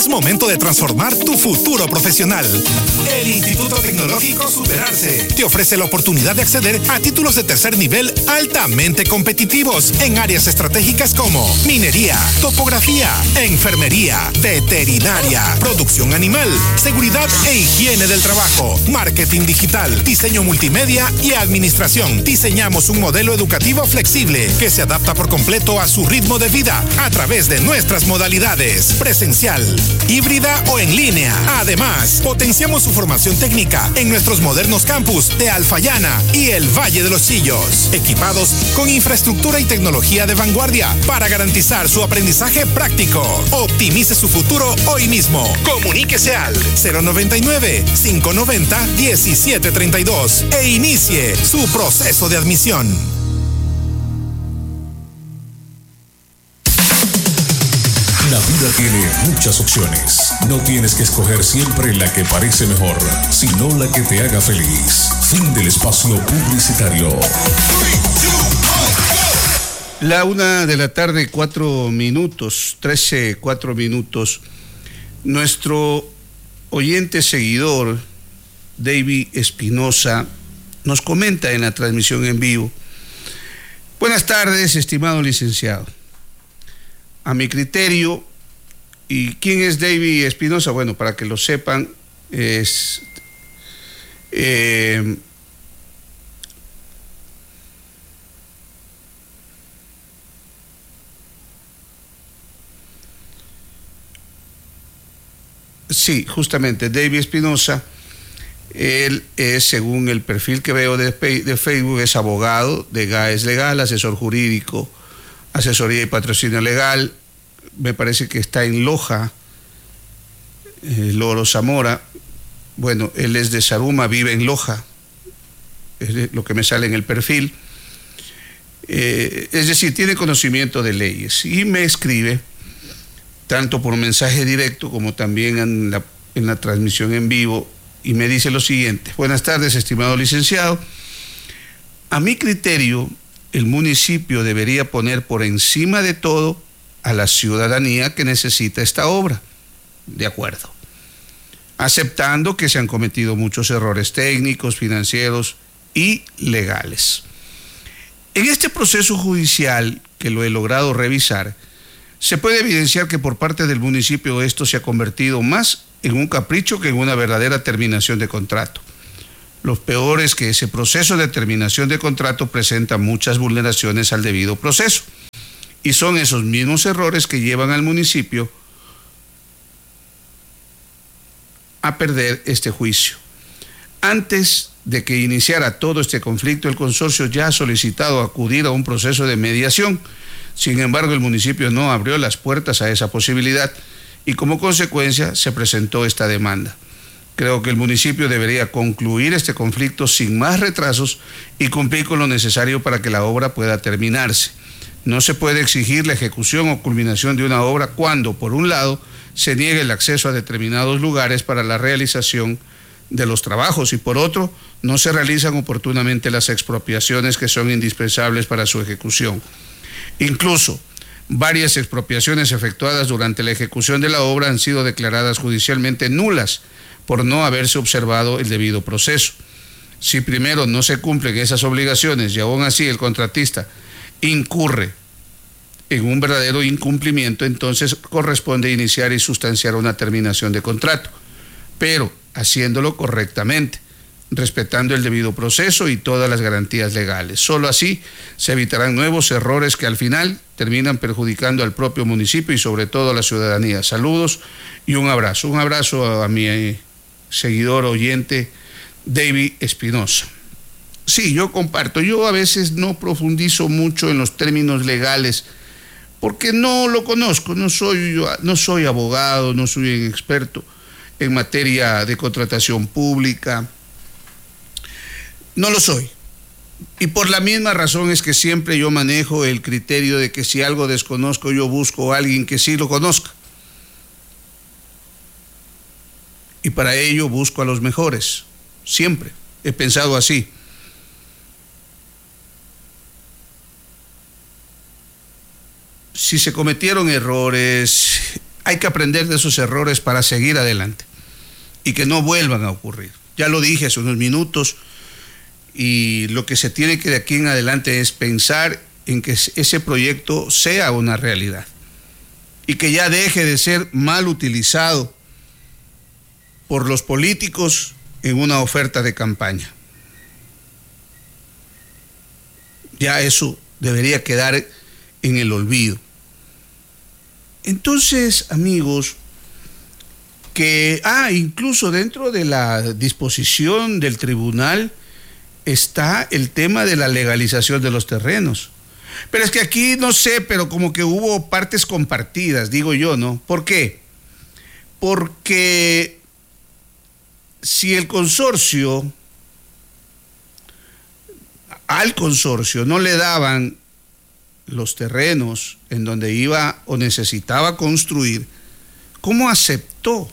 Es momento de transformar tu futuro profesional. El Instituto Tecnológico Superarse te ofrece la oportunidad de acceder a títulos de tercer nivel altamente competitivos en áreas estratégicas como minería, topografía, enfermería, veterinaria, producción animal, seguridad e higiene del trabajo, marketing digital, diseño multimedia y administración. Diseñamos un modelo educativo flexible que se adapta por completo a su ritmo de vida a través de nuestras modalidades: presencial, híbrida o en línea. Además, potenciamos su formación técnica en nuestros modernos campus de Alfayana y el Valle de los Chillos, equipados con infraestructura y tecnología de vanguardia para garantizar su aprendizaje práctico. Optimice su futuro hoy mismo. Comuníquese al 099-590-1732 e inicie su proceso de admisión. La vida tiene muchas opciones. No tienes que escoger siempre la que parece mejor, sino la que te haga feliz. Fin del espacio publicitario. La 1:00 p.m, 4 minutos. Nuestro oyente seguidor, David Espinosa, nos comenta en la transmisión en vivo: buenas tardes, estimado licenciado. A mi criterio, ¿y quién es David Espinosa? Bueno, para que lo sepan, es sí, justamente, David Espinosa. Él es, según el perfil que veo de Facebook, es abogado de GAES Legal, asesor jurídico, asesoría y patrocinio legal. Me parece que está en Loja, Loro Zamora. Bueno, él es de Zaruma, vive en Loja, es lo que me sale en el perfil. Es decir, tiene conocimiento de leyes y me escribe tanto por mensaje directo como también en la transmisión en vivo, y me dice lo siguiente: buenas tardes, estimado licenciado. A mi criterio, el municipio debería poner por encima de todo a la ciudadanía que necesita esta obra. De acuerdo. Aceptando que se han cometido muchos errores técnicos, financieros y legales. En este proceso judicial, que lo he logrado revisar, se puede evidenciar que por parte del municipio esto se ha convertido más en un capricho que en una verdadera terminación de contrato. Lo peor es que ese proceso de terminación de contrato presenta muchas vulneraciones al debido proceso. Y son esos mismos errores que llevan al municipio a perder este juicio. Antes de que iniciara todo este conflicto, el consorcio ya ha solicitado acudir a un proceso de mediación. Sin embargo, el municipio no abrió las puertas a esa posibilidad y como consecuencia se presentó esta demanda. Creo que el municipio debería concluir este conflicto sin más retrasos y cumplir con lo necesario para que la obra pueda terminarse. No se puede exigir la ejecución o culminación de una obra cuando, por un lado, se niegue el acceso a determinados lugares para la realización de los trabajos y, por otro, no se realizan oportunamente las expropiaciones que son indispensables para su ejecución. Incluso, varias expropiaciones efectuadas durante la ejecución de la obra han sido declaradas judicialmente nulas por no haberse observado el debido proceso. Si primero no se cumplen esas obligaciones y aún así el contratista incurre en un verdadero incumplimiento, entonces corresponde iniciar y sustanciar una terminación de contrato, pero haciéndolo correctamente, respetando el debido proceso y todas las garantías legales. Solo así se evitarán nuevos errores que al final terminan perjudicando al propio municipio y sobre todo a la ciudadanía. Saludos y un abrazo. Un abrazo a mi seguidor oyente David Espinosa. Sí, yo comparto. Yo a veces no profundizo mucho en los términos legales porque no lo conozco. No soy abogado, no soy un experto en materia de contratación pública. No lo soy. Y por la misma razón es que siempre yo manejo el criterio de que si algo desconozco, yo busco a alguien que sí lo conozca. Y para ello busco a los mejores. Siempre he pensado así. Si se cometieron errores, Hay que aprender de esos errores para seguir adelante y que no vuelvan a ocurrir. Ya lo dije hace unos minutos, y lo que se tiene que de aquí en adelante es pensar en que ese proyecto sea una realidad y que ya deje de ser mal utilizado por los políticos en una oferta de campaña. Ya eso debería quedar en el olvido. Entonces, amigos, que incluso dentro de la disposición del tribunal está el tema de la legalización de los terrenos. Pero es que aquí no sé, pero como que hubo partes compartidas, digo yo, ¿no? ¿Por qué? Porque si al consorcio no le daban los terrenos en donde iba o necesitaba construir, ¿cómo aceptó?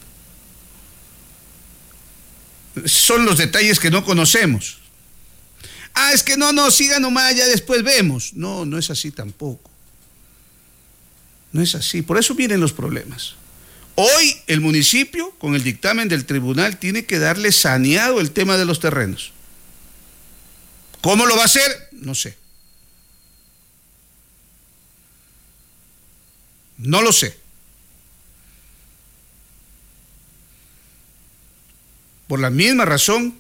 Son los detalles que no conocemos. Es que no, siga nomás, ya después vemos. No es así tampoco. No es así. Por eso vienen los problemas. Hoy el municipio, con el dictamen del tribunal, tiene que darle saneado el tema de los terrenos. ¿Cómo lo va a hacer? No sé. No lo sé. Por la misma razón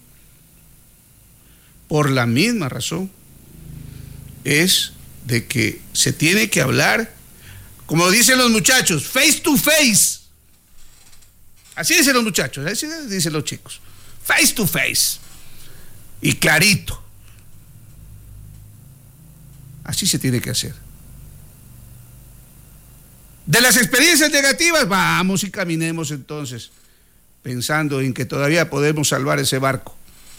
es de que se tiene que hablar, como dicen los muchachos, face to face. Así dicen los muchachos, así dicen los chicos, face to face. Y clarito. Así se tiene que hacer. De las experiencias negativas, vamos y caminemos entonces, pensando en que todavía podemos salvar ese barco.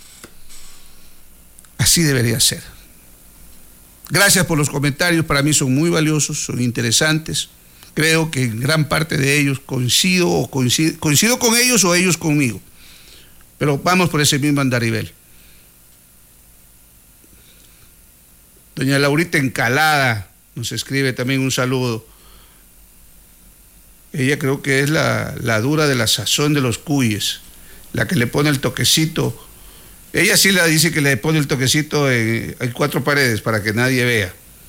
Así debería ser. Gracias por los comentarios, para mí son muy valiosos, son interesantes. Creo que en gran parte de ellos coincido con ellos o ellos conmigo. Pero vamos por ese mismo andarivel. Doña Laurita Encalada nos escribe también un saludo. Ella creo que es la dura de la sazón de los cuyes, la que le pone el toquecito. Ella sí la dice que le pone el toquecito en 4 paredes para que nadie vea.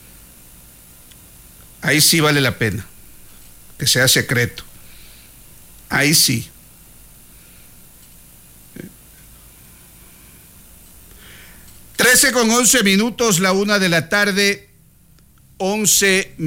Ahí sí vale la pena que sea secreto. Ahí sí. 13:11 minutos, la 1 de la tarde, 11